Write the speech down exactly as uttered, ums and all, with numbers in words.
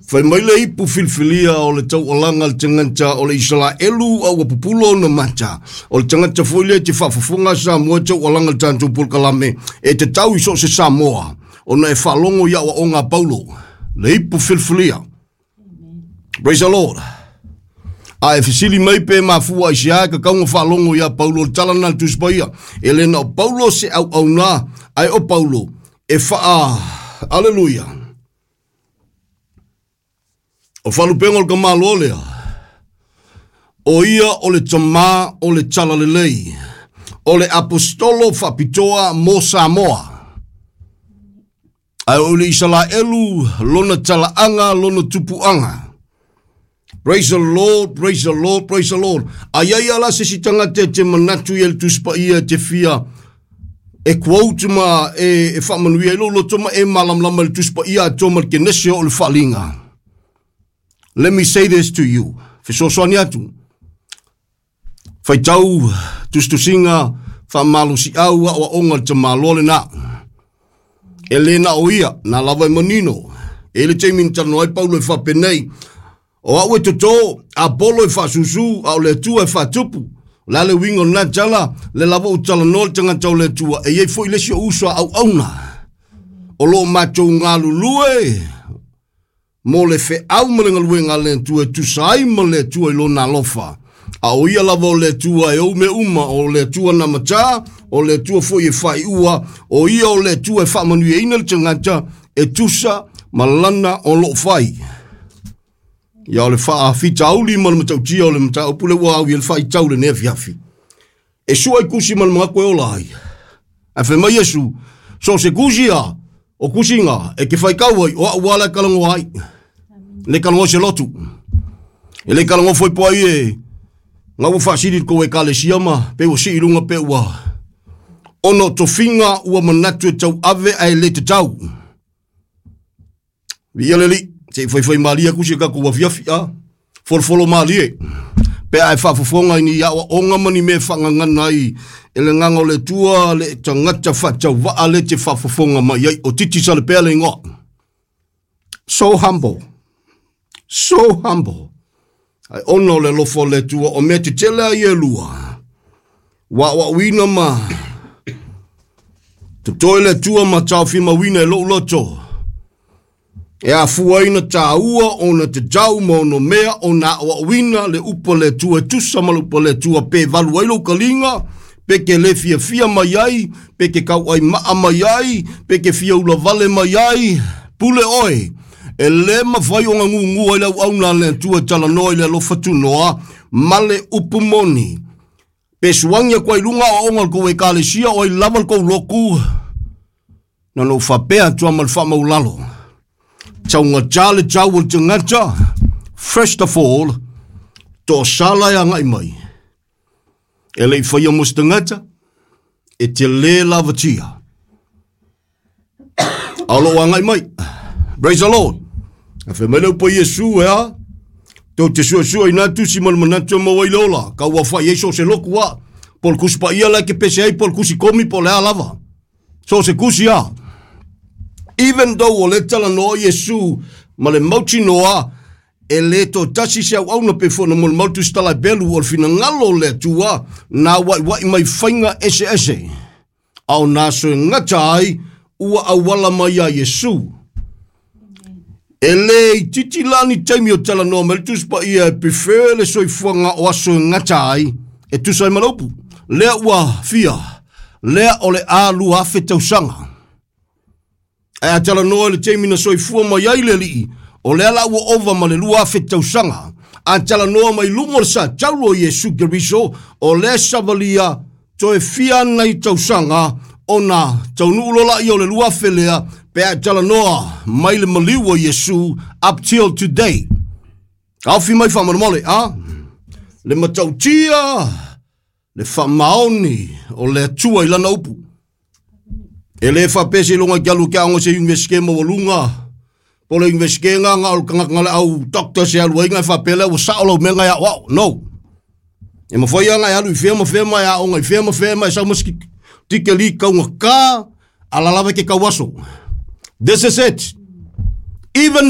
Fai mai le ipu filfilia o le tau olanga le tanganta o le isala elu au apupulo na macha. O le tanganta fuile te whafafunga sa mua tau olanga le tantu pulkalame e te tau iso se Samoa. O na e whalongo ia wa o ngā Paulo. Le ipu filfilia. Praise the Lord. A e fisili mai pe mafua i sia ka kaunga whalongo ia Paulo le talana tuspaia. E le na o Paulo se au au na ai o Paulo e wha Alleluia. O whalupengo le kamalo lea. O ia o le tama o le talalelei. O le apostolo whapitoa mo Samoa. Ai o le isala elu lona talaanga lona tupuanga. Praise the Lord, praise the Lord, praise the Lord. Ai ai ala se si tangate te manatu i el tuspa ia te fia. E quote ma e, e whamanui e lolo toma e malamlama le tuspa ia toma ke nese o le whalinga. Let me say this to you. Fesoswani atu. Fai tau tustusinga whamalo si au a onga te malole na. E le na o ia, na lava manino. E le teimin tano ai Paulo e whapenei. O au e toto, a bolo e whasusu, au le tua e whatupu. La le wingo na jala, le lava o tala nol tanga tau le tua. E ye fo ilesi o uswa au auna. O lo macho ngalu lue. Mo le fe au malenga lue ngā le tua, tu sai ma le tua ilo na lofa. A o ia lava o le tua e o me uma, o le tua na mata, o le tua fo ye fai ua, o ia o le tua e whamanu e ina le tangata, e tusa malana o lo fai. Ia o le wha fita auli ma le matau tia o le matau upule ua au i le whai tau le nea fiafi. E sua i kusi ma le mga koe o lai. A whe mai esu, so se kusi a, o kusi ngā, e ke whai kauai, o a wala kalango ai. Le kalango se lotu. E le kalango foi po ai e, ngā ua whaasiri ko e kale siama, pe o si irunga pe ua. Ono to finga ua manatu e tau ave ai le te tau. Via le li. Se foi foi malia kusi ka ko fiafi a for folo malie pe ai fa fofonga ni ya onga mani me fanga ngai ele nganga le tua le tangata fa tau va ale te fa fofonga mai o titi sa le pele ngo. So humble, so humble. Ai ono le lofo le tua o me te tele ai lua wa wa wina ma to toile tua ma tau fi ma wina lo loto. E a fuaina ta ua o na te jau mo no mea o na o wina le upo le tua tusa ma upo le tua pe valu ailo kalinga pe ke le fia fia mai ai pe ke kau ai maa mai ai pe ke fia ula vale mai ai pule oi e le ma vai o ngu ngu ai au na le tua tala noi le lo fatu noa male upu moni pe suangia kwa ilunga o ngal ko e kale sia o laval ko loku na no fa pe tua mal fa maulalo. Tau ngā jale jau o te ngata, first of all, tō sālai a ngai mai. E lei whaia mos te ngata, e te le lava tia. Alo a ngai mai. Praise the Lord. A whi mai pa Yesu e a, tō te sua sua i nā tusi malmanatu mawai lola, ka ua whai eiso se loku a, pol kusi pa ia lai ke pese ai, pol kusi komi pol ea lava. So se kusi a. Even though o le tala noa Yesu, ma le mauti noa, e le to tasi se au au na pefona mo le mauti stala belu o le fina ngalo le tua, na wai wai mai whainga ese ese. Au na so ngata ai, ua awala mai a Yesu. E le titi lani taimi o tala noa, ma le tuspa ia e prefer le soifuanga o aso ngata ai, e tusai malaupu. Lea ua fia, lea o le alu afe tausanga. E a tala noa le teimi na soifua mai ai le lii, o le ala ua ova ma le lua afe tausanga. A tala noa mai lumor sa taulo Yesu Keriso, o le savalia to e fia nei tausanga, o na taunu ulola i o le lua afe lea, pe a tala noa mai le maliwa Yesu up till today. Awhi mai whamanamole, a? Le matautia, le whamaoni, o le atua i lana upu. E le whapese longa kialu kia ongo se universike ma walunga. Po le universike nga nga o kanga ngale au doctor se alu inga whapele o saolo menga ya wow, no. E ma whai anga ya alu i whema whema ya onga i whema whema e sa maski tike li kaunga ka ala lava ke kawaso. This is it. Even